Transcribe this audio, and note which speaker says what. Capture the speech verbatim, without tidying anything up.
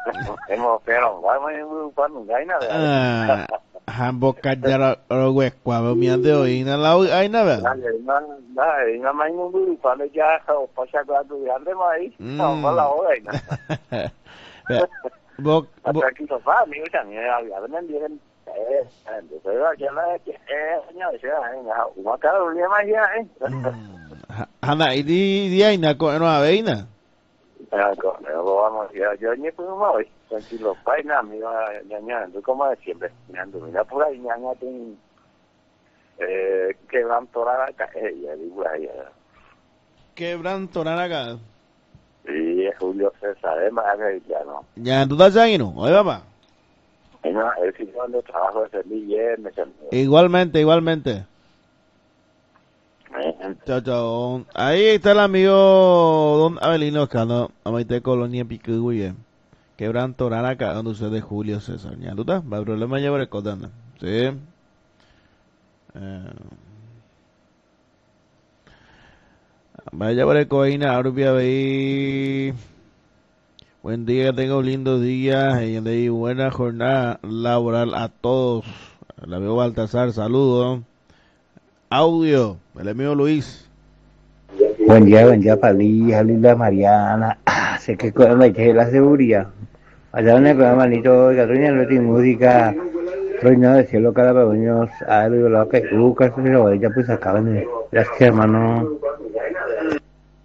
Speaker 1: Hemos pero vamos en cuando gaina
Speaker 2: Ah, hambok kajar wek kwa mi ande oi na lau ai na ba.
Speaker 1: dale na dale na mai ngu cuando ya o pasa cuando ya ande mai no va la hora ina
Speaker 2: Bok
Speaker 1: hasta aquí lo va mi chẳng nghe ya bên đi bên eh de pero ya la que eh ya ya ya uma cara le mai ya eh
Speaker 2: hana idi dia ina ko no aveina.
Speaker 1: ya con vamos ya yo ni pues voy tranquilo pai na mi ya ya tú como siempre ya ando mira por ahí ya ya ten eh que van toda la calle ya digo ahí
Speaker 2: Quebran toranaga.
Speaker 1: y Julio César además ya no
Speaker 2: Ya tú estás ahí no. Oye papá.
Speaker 1: no el sitio donde trabajo es el Guillermo
Speaker 2: Igualmente, igualmente. Chao, chao. Ahí está el amigo Don Avelino Cano, Amaite Colonia Picu, muy bien. Quebran toranaga donde usted de Julio César. Ya tú estás. Va el problema ya por el codana. Sí. Eh. Vaya por el coina, Arbia Bey. Buen día, tenga un lindo día y buena jornada laboral a todos. La veo Baltasar, saludos. Audio, el amigo Luis.
Speaker 3: Buen día, buen día, Palí, Linda Mariana. Ah, sé que con la seguridad. Allá en el programa Nito, Cataluña, no tiene música. Reino del cielo, cada pequeños, a lo que Lucas, pero ya pues acaban de. Gracias, hermano.